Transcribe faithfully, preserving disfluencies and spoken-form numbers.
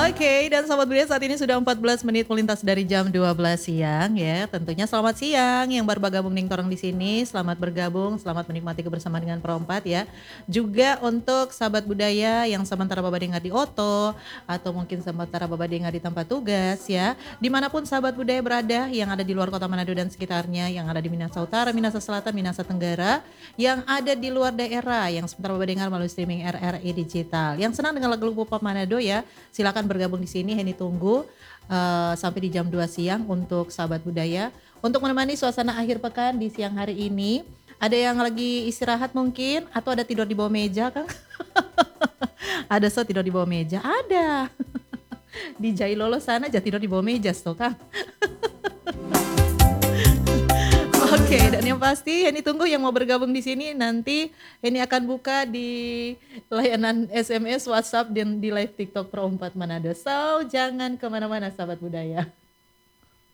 Oke, dan Sobat Budaya saat ini sudah empat belas menit melintas dari jam dua belas siang ya. Tentunya selamat siang yang baru bergabung ning torang di sini. Selamat bergabung, selamat menikmati kebersamaan dengan Perompat ya. Juga untuk sahabat budaya yang sementara Baba dengar di oto atau mungkin sementara Baba dengar di tempat tugas ya. Dimanapun sahabat budaya berada yang ada di luar kota Manado dan sekitarnya, yang ada di Minahasa Utara, Minahasa Selatan, Minahasa Tenggara, yang ada di luar daerah yang sementara Baba dengar melalui streaming R R I Digital. Yang senang dengan lagu-lagu pop Manado ya, silakan bergabung di sini. Heni tunggu uh, sampai di jam dua siang untuk sahabat budaya untuk menemani suasana akhir pekan di siang hari ini. Ada yang lagi istirahat mungkin atau ada tidur di bawah meja kan? Ada so tidur di bawah meja, ada. Di Jailolo sana aja tidur di bawah meja so kan. Oke, okay, dan yang pasti Heni tunggu yang mau bergabung di sini. Nanti Heni akan buka di layanan S M S, WhatsApp, dan di live TikTok Perompat Manado. So, jangan kemana-mana sahabat budaya.